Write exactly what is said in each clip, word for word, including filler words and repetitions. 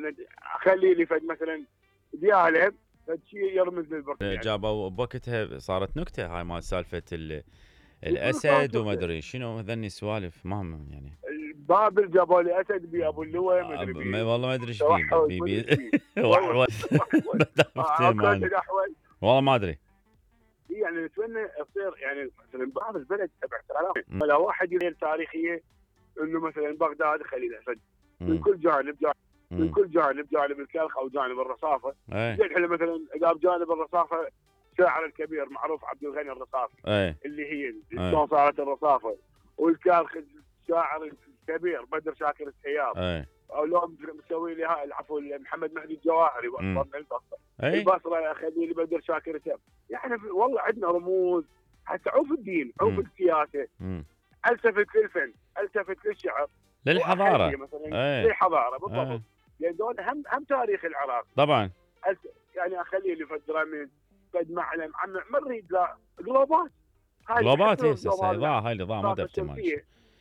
مثلا اخلي لي فد مثلا دياله فد شيء يرمز للبرتقال يعني. جابوا بوقتها صارت نكته هاي مال سالفه الاسد وما ادري شنو هذني سوالف ما هم يعني. بابل جابوا لي اسد بي ابو اللواء ما ادري بي والله ما ادري ايش بي بي وحول وحول والله ما ادري يعني نتمنى تصير يعني مثلا بعض البلد سبع آلاف ولا واحد يليل تاريخيه انه مثلا بغداد خلي الاسد من كل جانب جانب من كل جانب جانب الكلخ او جانب الرصافه. زين احنا مثلا اذا بجانب الرصافه الشاعر الكبير معروف عبد الغني الرصافي أي. اللي هي شلون صارت الرصافه، والكلخ الشاعر الكبير بدر شاكر السياب، او لو مسوي لي هاي العفو محمد مهدي الجواهري واكبر من البصره البصره اخذي لي بدر شاكر السياب. يعني والله عندنا رموز حتى عوف الدين عوف السياسه التفت للفن التفت للشعر للحضاره مثلا للحضاره بالضبط لان دول هم هم تاريخ العراق طبعا. يعني اخلي لي فتره من قد معلم عم ما نريد لا جلوبات جلوبات هسه اضاءه هاي الاضاءه ما دفتها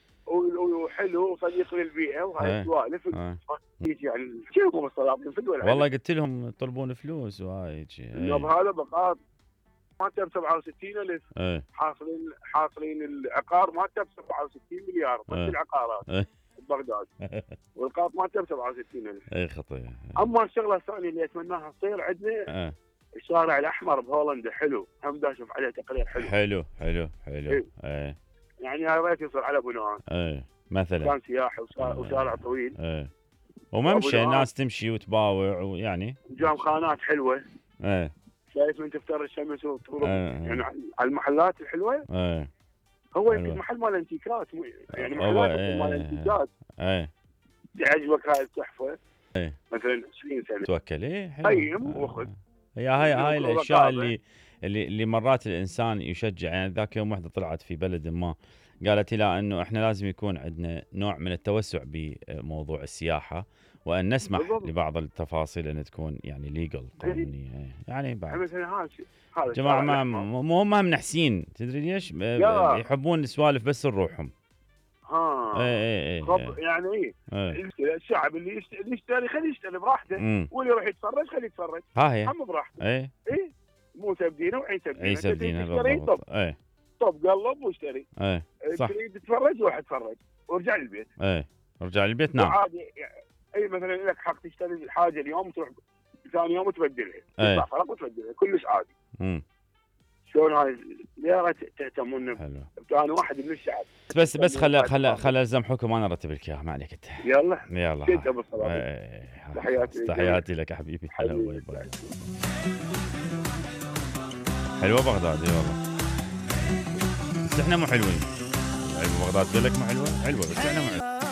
وحلو وصديق للبيئه وهاي السوالف يعني شنو بالصلاه في الدول. والله قلت لهم يطلبون فلوس وهاي هيك هذا بقاط مالته ب سبعة وستين ألف حاصلين حاصلين العقار مالته ب سبعة وستين مليار بس العقارات بغداد والقاط مالته ب سبعة وستين ألف. اي خطير. اما الشغله الثانيه اللي اتمناها تصير عندنا الشارع الاحمر بهولندا حلو هم دا اشوف عليه تقرير حلو حلو حلو حلو اي يعني يا ريت يصير على بناء اي مثلا كان سياحي وشارع طويل اي وممشى الناس تمشي وتباوع ويعني جام خانات حلوه اي شايف من تفتر الشمس وتغرب يعني على المحلات الحلوه. اي هو يمكن محل مال انتيكات يعني محلات مال انتيكات اي تعجبك هاي التحفه اي مثلا عشرين سنه توكل ايه قيم وخذ. هي هاي هاي الاشياء اللي اللي اللي مرات الانسان يشجع. يعني ذاك يوم واحده طلعت في بلد ما قالت لا انه احنا لازم يكون عندنا نوع من التوسع بموضوع السياحه وان نسمح بالضبط. لبعض التفاصيل ان تكون يعني ليجل قانونيه يعني بعد مثلا هذا جماعه ما مو هم منحسين تدري ليش يحبون السوالف بس لروحهم. ها اي اي اي يعني ايه, إيه. الشعب اللي يشتري خليه يشتري براحته واللي يروح يتفرج خليه يتفرج ها هي هم براحته. اي ايه مو تبدينه وعيسى بدينه عيسى بدينه بالضبط. اي طب قلب واشتري اي صح تريد تتفرج روح اتفرج وارجع للبيت. اي ارجع للبيت نعم عادي. اي مثلا لك حق تشتري الحاجه اليوم تروح ثاني يوم تبدلها تدفع فرق وتبدلها كلش عادي. امم شلون هاي يا ريت تهتمون. حلو. انا واحد من الشعب بس بس خل خل خل الزم حكم انا ارتب لك اياها ما عليك انت. يلا يلا كنت ابو الصلاه. تحياتي تحياتي لك حبيبي. هلا باي باي. حلوه بغداد اي والله بس احنا مو حلوين. حلوه بغداد لك مو حلوه حلوه بس احنا مو حلوين.